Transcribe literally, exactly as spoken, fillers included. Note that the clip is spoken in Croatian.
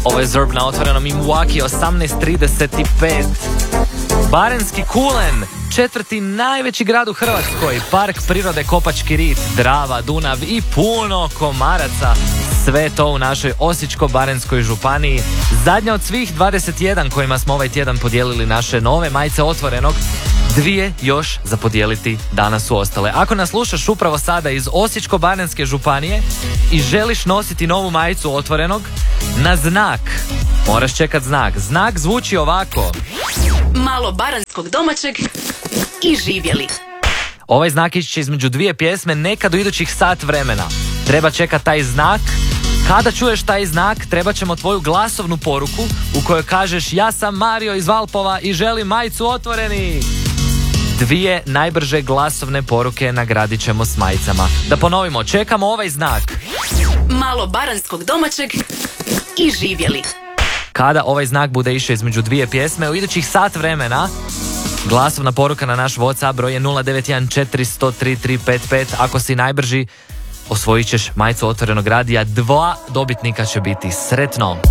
Ovo je Zerb na otvorenom i Milwaukee osamnaest trideset pet. Barenski Kulen, četvrti najveći grad u Hrvatskoj, park prirode Kopački rit, Drava, Dunav i puno komaraca. Sve to u našoj Osječko-baranjskoj županiji. Zadnja od svih dvadeset jedan kojima smo ovaj tjedan podijelili naše nove majice Otvorenog. Dvije još za podijeliti danas su ostale. Ako nas slušaš upravo sada iz Osječko-baranjske županije i želiš nositi novu majicu Otvorenog, na znak moraš čekat znak. Znak zvuči ovako: malo baranjskog domaćeg i živjeli. Ovaj znak ići će između dvije pjesme nekad u idućih sat vremena. Treba čekat taj znak. Kada čuješ taj znak, trebat ćemo tvoju glasovnu poruku u kojoj kažeš: ja sam Mario iz Valpova i želim majicu Otvoreni. Dvije najbrže glasovne poruke nagradit ćemo s majicama. Da ponovimo, čekamo ovaj znak: malo baranjskog domaćeg i živjeli. Kada ovaj znak bude išao između dvije pjesme u idućih sat vremena, glasovna poruka na naš WhatsApp broj je nula devet jedan četiri jedan nula tri tri pet pet. Ako si najbrži, osvojit ćeš majicu Otvorenog radija. Dva dobitnika će biti. Sretno!